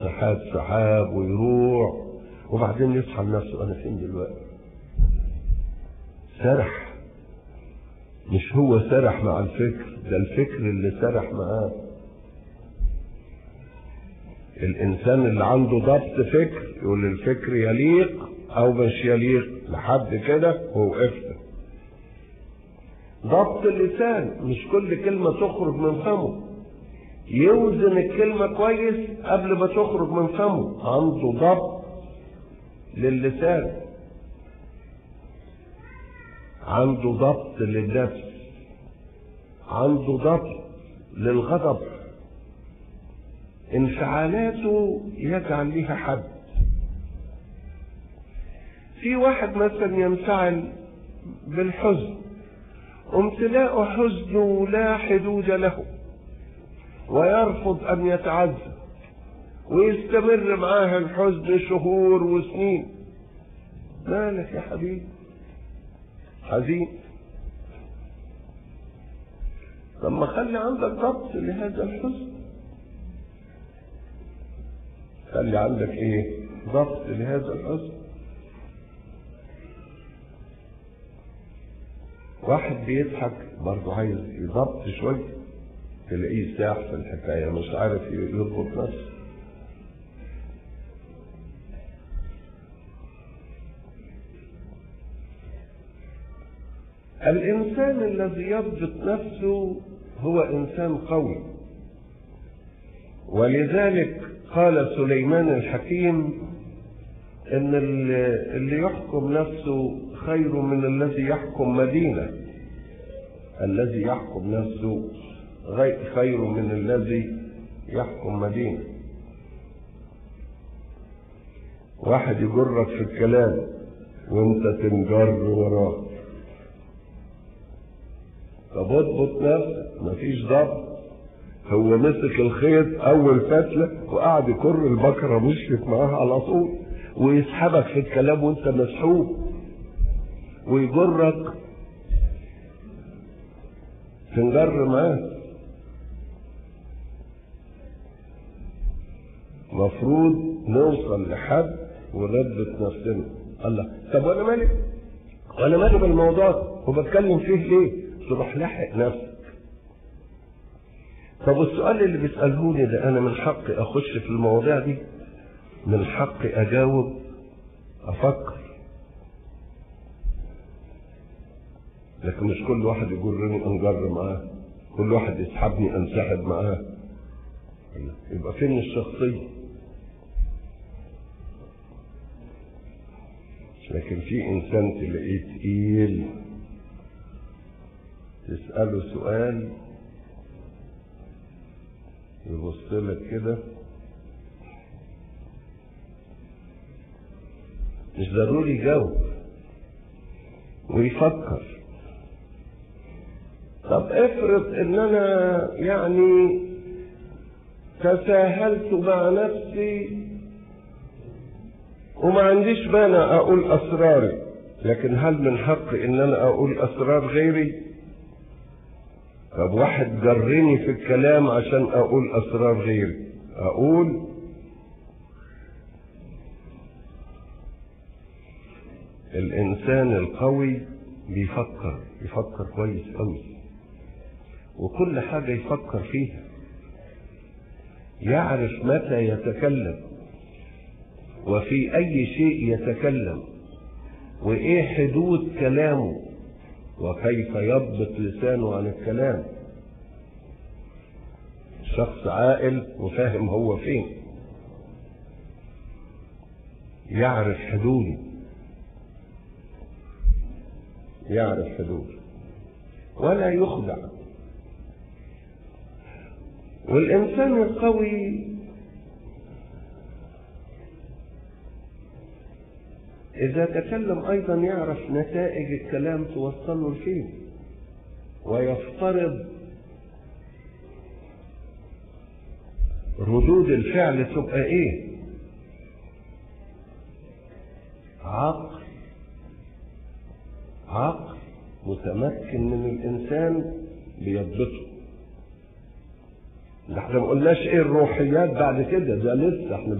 سحاب سحاب ويروح، وبعدين يصحى لنفسه انا فين دلوقتي؟ سرح. مش هو سرح مع الفكر، ده الفكر اللي سرح معاه. الانسان اللي عنده ضبط فكر يقول الفكر يليق او مش يليق لحد كده ووقفت. ضبط اللسان، مش كل كلمة تخرج من فمه، يوزن الكلمة كويس قبل ما تخرج من فمه. عنده ضبط للسان، عنده ضبط للنفس، عنده ضبط للغضب. انفعالاته يجعل ليها حد. في واحد مثلا ينفعل بالحزن، امتلاء حزنه لا حدود له، ويرفض ان يتعزى، ويستمر معاه الحزن شهور وسنين. مالك يا حبيبي؟ حزين. طب ما خلي عندك ضبط لهذا الحزن، خلي عندك ايه؟ ضبط لهذا الحزن. واحد بيضحك برضه عايز يضبط شويه، تلاقيه ساح في الحكايه، مش عارف يضبط نفسه. الانسان الذي يضبط نفسه هو انسان قوي، ولذلك قال سليمان الحكيم ان اللي يحكم نفسه خير من الذي يحكم مدينة. الذي يحكم نفسه خير من الذي يحكم مدينة. واحد يجرك في الكلام وانت تنجر وراه. طب اضبط نفسك، مفيش ضبط. هو مسك الخيط اول فتله وقعد يكر البكره مشيت معاها على طول، ويسحبك في الكلام وانت مسحوب، ويجرك تنجر معاه. مفروض نوصل لحد ونضبط نفسنا. الله، طب وانا مالي؟ وانا مالي بالموضوع ده وبتكلم فيه ليه؟ تروح لاحق نفسك. طب السؤال اللي بيسألهوني ده انا من حقي اخش في المواضيع دي؟ من حقي اجاوب، افكر. لكن مش كل واحد يجرني انجر معاه، كل واحد يسحبني انسحب معاه. يبقى فين الشخصية؟ لكن في انسان تلاقيه تقيل، تسأله سؤال يبص لك كده، مش ضروري يجاوب ويفكر. طب افرض ان انا يعني تساهلت مع نفسي وما عنديش مانع اقول اسراري، لكن هل من حقي ان انا اقول اسرار غيري؟ طب واحد جرني في الكلام عشان اقول اسرار غيري، اقول؟ الانسان القوي يفكر كويس قوي، وكل حاجة يفكر فيها، يعرف متى يتكلم وفي اي شيء يتكلم، وايه حدود كلامه، وكيف يضبط لسانه عن الكلام. شخص عاقل وفاهم هو فين، يعرف حدوده، ولا يخدع. والإنسان القوي إذا تكلم أيضا يعرف نتائج الكلام توصله لفين، ويفترض ردود الفعل تبقى إيه. عقل متمكن من الإنسان بيضبطه. ده احنا ما قلناش ايه الروحيات بعد كده، ده لسه احنا